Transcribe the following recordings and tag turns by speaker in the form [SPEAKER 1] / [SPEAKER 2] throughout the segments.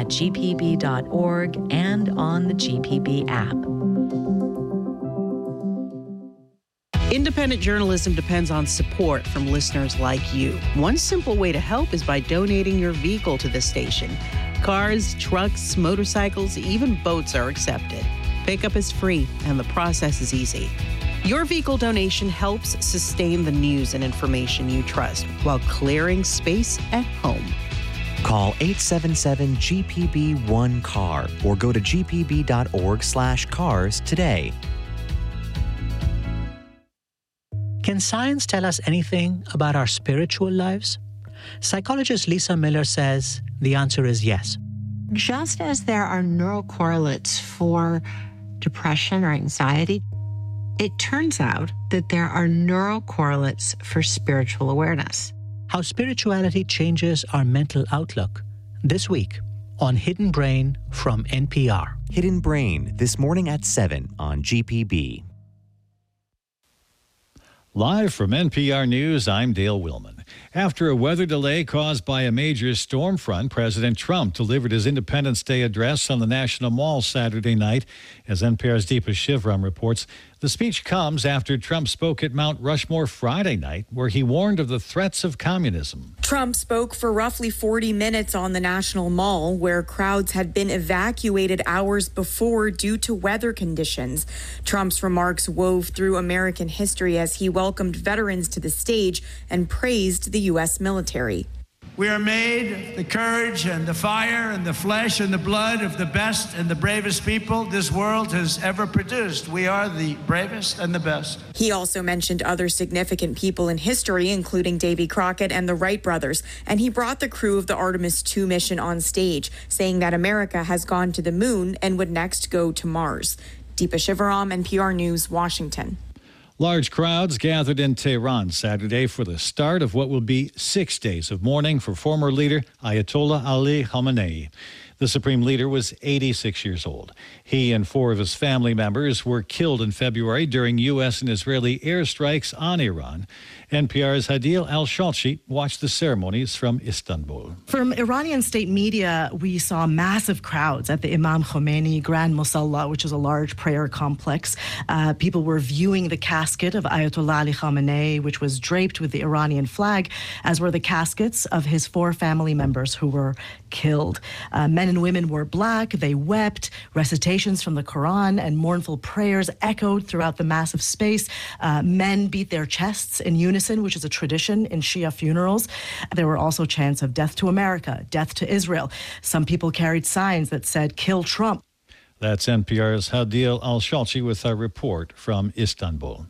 [SPEAKER 1] gpb.org and on the GPB app.
[SPEAKER 2] Independent journalism depends on support from listeners like you. One simple way to help is by donating your vehicle to the station. Cars, trucks, motorcycles, even boats are accepted. Pickup is free and the process is easy. Your vehicle donation helps sustain the news and information you trust while clearing space at home.
[SPEAKER 3] Call 877-GPB-1-CAR or go to gpb.org/cars today.
[SPEAKER 4] Can science tell us anything about our spiritual lives? Psychologist Lisa Miller says the answer is yes.
[SPEAKER 5] Just as there are neural correlates for depression or anxiety, it turns out that there are neural correlates for spiritual awareness.
[SPEAKER 4] How spirituality changes our mental outlook. This week on Hidden Brain from NPR.
[SPEAKER 3] Hidden Brain, this morning at 7 on GPB.
[SPEAKER 6] Live from NPR News, I'm Dale Willman. After a weather delay caused by a major storm front, President Trump delivered his Independence Day address on the National Mall Saturday night. As NPR's Deepa Shivram reports, the speech comes after Trump spoke at Mount Rushmore Friday night, where he warned of the threats of communism.
[SPEAKER 7] Trump spoke for roughly 40 minutes on the National Mall, where crowds had been evacuated hours before due to weather conditions. Trump's remarks wove through American history as he welcomed veterans to the stage and praised the U.S. military.
[SPEAKER 8] We are made of the courage and the fire and the flesh and the blood of the best and the bravest people this world has ever produced. We are the bravest and the best.
[SPEAKER 7] He also mentioned other significant people in history, including Davy Crockett and the Wright brothers, and he brought the crew of the Artemis II mission on stage, saying that America has gone to the moon and would next go to Mars. Deepa Shivram, NPR News, Washington.
[SPEAKER 6] Large crowds gathered in Tehran Saturday for the start of what will be 6 days of mourning for former leader Ayatollah Ali Khamenei. The supreme leader was 86 years old. He and 4 of his family members were killed in February during U.S. and Israeli airstrikes on Iran. NPR's Hadil Al-Shalchi watched the ceremonies from Istanbul.
[SPEAKER 9] From Iranian state media, we saw massive crowds at the Imam Khomeini Grand Musalla, which is a large prayer complex. People were viewing the casket of Ayatollah Ali Khamenei, which was draped with the Iranian flag, as were the caskets of his 4 family members who were killed. Men and women wore black. They wept. Recitations from the Quran and mournful prayers echoed throughout the massive space. Men beat their chests in unison, which is a tradition in Shia funerals. There were also chants of death to America, death to Israel. Some people carried signs that said, "Kill Trump."
[SPEAKER 6] That's NPR's Hadil Al-Shalchi with a report from Istanbul.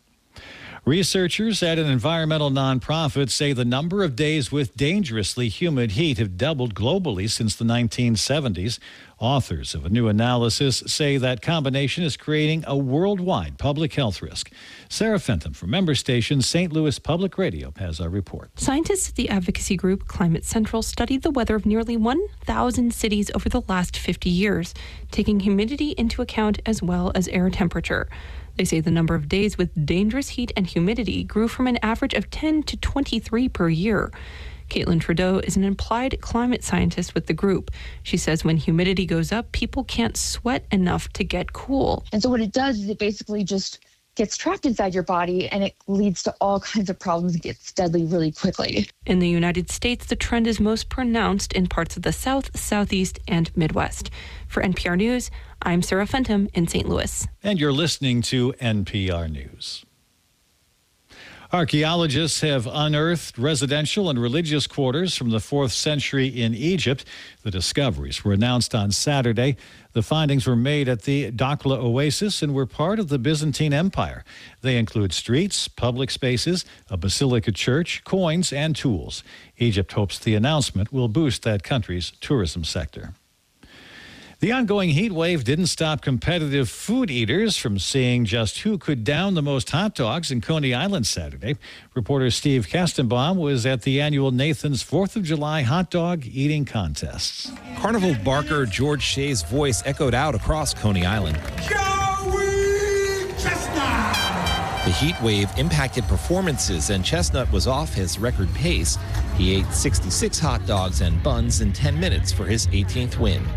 [SPEAKER 6] Researchers at an environmental nonprofit say the number of days with dangerously humid heat have doubled globally since the 1970s. Authors of a new analysis say that combination is creating a worldwide public health risk. Sarah Fenton from member station St. Louis Public Radio has a report.
[SPEAKER 10] Scientists at the advocacy group Climate Central studied the weather of nearly 1,000 cities over the last 50 years, taking humidity into account as well as air temperature. They say the number of days with dangerous heat and humidity grew from an average of 10 to 23 per year. Caitlin Trudeau is an applied climate scientist with the group. She says when humidity goes up, people can't sweat enough to get cool.
[SPEAKER 11] And so what it does is it basically just gets trapped inside your body, and it leads to all kinds of problems. It gets deadly really quickly.
[SPEAKER 10] In the United States, the trend is most pronounced in parts of the South, Southeast, and Midwest. For NPR News, I'm Sarah Fenton in St. Louis.
[SPEAKER 6] And you're listening to NPR News. Archaeologists have unearthed residential and religious quarters from the 4th century in Egypt. The discoveries were announced on Saturday. The findings were made at the Dakhla Oasis and were part of the Byzantine Empire. They include streets, public spaces, a basilica church, coins, and tools. Egypt hopes the announcement will boost that country's tourism sector. The ongoing heat wave didn't stop competitive food eaters from seeing just who could down the most hot dogs in Coney Island Saturday. Reporter Steve Kastenbaum was at the annual Nathan's 4th of July hot dog eating contests.
[SPEAKER 12] Carnival barker George Shea's voice echoed out across Coney Island.
[SPEAKER 8] Joey Chestnut!
[SPEAKER 12] The heat wave impacted performances, and Chestnut was off his record pace. He ate 66 hot dogs and buns in 10 minutes for his 18th win.